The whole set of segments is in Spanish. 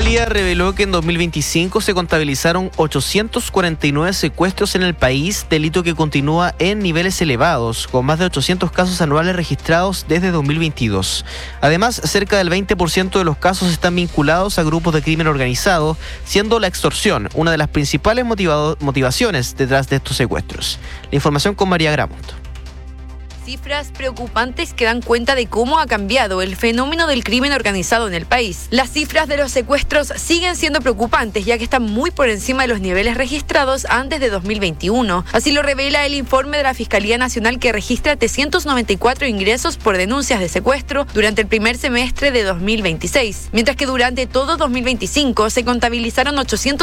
Fiscalía reveló que en 2025 se contabilizaron 849 secuestros en el país, delito que continúa en niveles elevados, con más de 800 casos anuales registrados desde 2022. Además, cerca del 20% de los casos están vinculados a grupos de crimen organizado, siendo la extorsión una de las principales motivaciones detrás de estos secuestros. La información con María Gramont. Cifras preocupantes que dan cuenta de cómo ha cambiado el fenómeno del crimen organizado en el país. Las cifras de los secuestros siguen siendo preocupantes, ya que están muy por encima de los niveles registrados antes de 2021. Así lo revela el informe de la Fiscalía Nacional, que registra 394 ingresos por denuncias de secuestro durante el primer semestre de 2026, mientras que durante todo 2025 se contabilizaron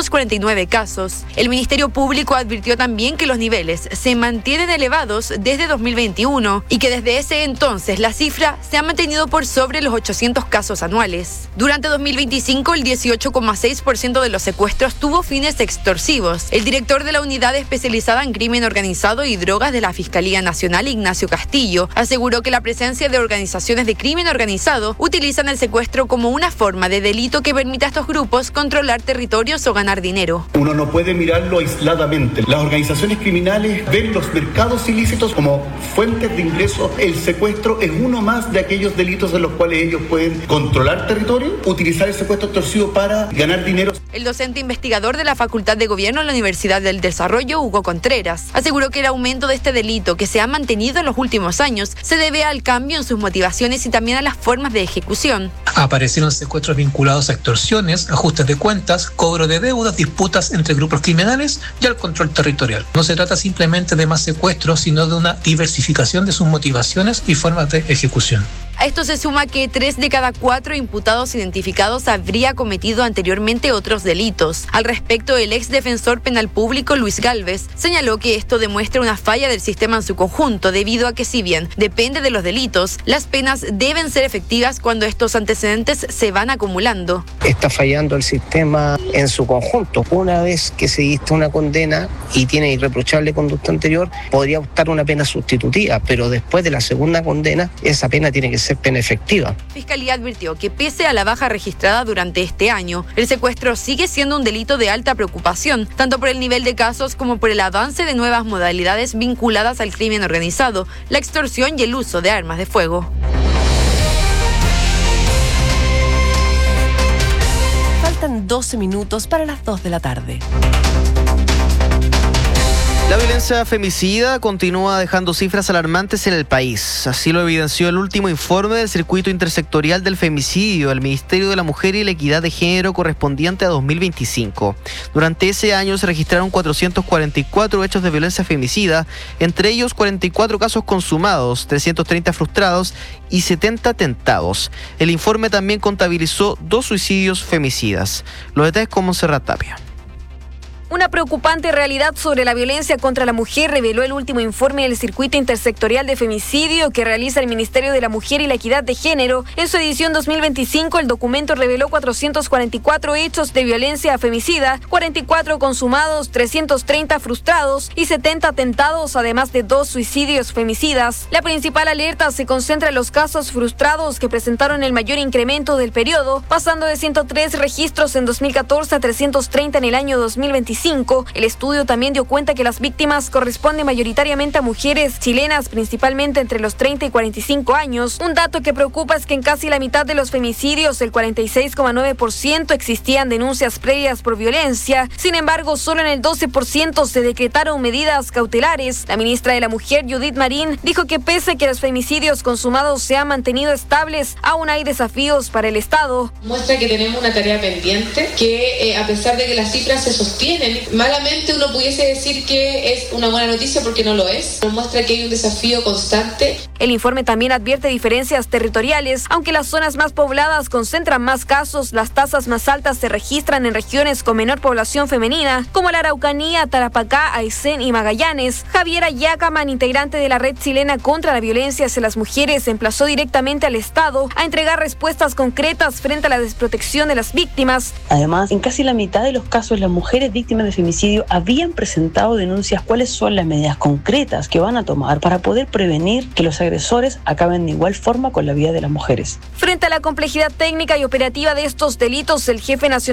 849 casos. El Ministerio Público advirtió también que los niveles se mantienen elevados desde 2021 y que desde ese entonces la cifra se ha mantenido por sobre los 800 casos anuales. Durante 2025, el 18,6% de los secuestros tuvo fines extorsivos. El director de la Unidad Especializada en Crimen Organizado y Drogas de la Fiscalía Nacional, Ignacio Castillo, aseguró que la presencia de organizaciones de crimen organizado utilizan el secuestro como una forma de delito que permite a estos grupos controlar territorios o ganar dinero. Uno no puede mirarlo aisladamente. Las organizaciones criminales ven los mercados ilícitos como fuentes de ingreso. El secuestro es uno más de aquellos delitos en los cuales ellos pueden controlar territorio, utilizar el secuestro extorsivo para ganar dinero. El docente investigador de la Facultad de Gobierno de la Universidad del Desarrollo, Hugo Contreras, aseguró que el aumento de este delito, que se ha mantenido en los últimos años, se debe al cambio en sus motivaciones y también a las formas de ejecución. Aparecieron secuestros vinculados a extorsiones, ajustes de cuentas, cobro de deudas, disputas entre grupos criminales y al control territorial. No se trata simplemente de más secuestros, sino de una diversificación de sus motivaciones y formas de ejecución. A esto se suma que 3 de cada 4 imputados identificados habría cometido anteriormente otros delitos. Al respecto, el ex defensor penal público Luis Gálvez señaló que esto demuestra una falla del sistema en su conjunto, debido a que, si bien depende de los delitos, las penas deben ser efectivas cuando estos antecedentes se van acumulando. Está fallando el sistema en su conjunto. Una vez que se dicta una condena y tiene irreprochable conducta anterior, podría optar una pena sustitutiva, pero después de la segunda condena, esa pena tiene que ser pena efectiva. Fiscalía advirtió que pese a la baja registrada durante este año, el secuestro sigue siendo un delito de alta preocupación, tanto por el nivel de casos como por el avance de nuevas modalidades vinculadas al crimen organizado, la extorsión y el uso de armas de fuego. Faltan 12 minutos para las 2 de la tarde. La violencia femicida continúa dejando cifras alarmantes en el país. Así lo evidenció el último informe del Circuito Intersectorial del Femicidio del Ministerio de la Mujer y la Equidad de Género correspondiente a 2025. Durante ese año se registraron 444 hechos de violencia femicida, entre ellos 44 casos consumados, 330 frustrados y 70 atentados. El informe también contabilizó 2 suicidios femicidas. Los detalles con Montserrat Tapia. Una preocupante realidad sobre la violencia contra la mujer reveló el último informe del Circuito Intersectorial de Femicidio que realiza el Ministerio de la Mujer y la Equidad de Género. En su edición 2025, el documento reveló 444 hechos de violencia femicida, 44 consumados, 330 frustrados y 70 atentados, además de 2 suicidios femicidas. La principal alerta se concentra en los casos frustrados, que presentaron el mayor incremento del periodo, pasando de 103 registros en 2014 a 330 en el año 2025. El estudio también dio cuenta que las víctimas corresponden mayoritariamente a mujeres chilenas, principalmente entre los 30 y 45 años. Un dato que preocupa es que en casi la mitad de los femicidios, el 46,9%, existían denuncias previas por violencia. Sin embargo, solo en el 12% se decretaron medidas cautelares. La ministra de la Mujer, Judith Marín, dijo que pese a que los femicidios consumados se han mantenido estables, aún hay desafíos para el Estado. Muestra que tenemos una tarea pendiente, que a pesar de que las cifras se sostienen, malamente uno pudiese decir que es una buena noticia, porque no lo es. Nos muestra que hay un desafío constante. El informe también advierte diferencias territoriales. Aunque las zonas más pobladas concentran más casos, las tasas más altas se registran en regiones con menor población femenina, como la Araucanía, Tarapacá, Aysén y Magallanes. Javiera Yacaman, integrante de la Red Chilena contra la Violencia hacia las Mujeres, emplazó directamente al Estado a entregar respuestas concretas frente a la desprotección de las víctimas. Además, en casi la mitad de los casos, las mujeres víctimas de femicidio habían presentado denuncias. ¿Cuáles son las medidas concretas que van a tomar para poder prevenir que los agresores acaben de igual forma con la vida de las mujeres? Frente a la complejidad técnica y operativa de estos delitos, el jefe nacional